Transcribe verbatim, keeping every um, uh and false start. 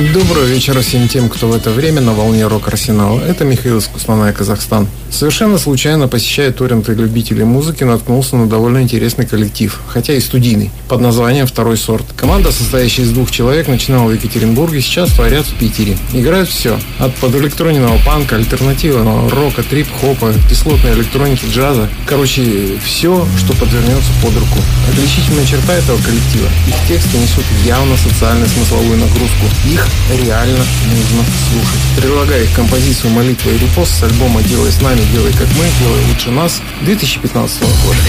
Доброго вечера всем тем, кто в это время на волне рок-арсенала. Это Михаил из Кустаная, Казахстан. Совершенно случайно, посещая торренты любителей музыки, наткнулся на довольно интересный коллектив, хотя и студийный, под названием «Второй сорт». Команда, состоящая из двух человек, начинала в Екатеринбурге, сейчас творят в Питере. Играют все, от подэлектронного панка, альтернативного рока, трип-хопа, кислотной электроники, джаза. Короче, все, что подвернется под руку. Отличительная черта этого коллектива: их тексты несут явно социально-смысловую нагрузку. Их реально нужно слушать. Предлагаю их композицию «Молитва и репост» с альбома «Делай с нами, делай как мы, делай лучше нас» две тысячи пятнадцатого года.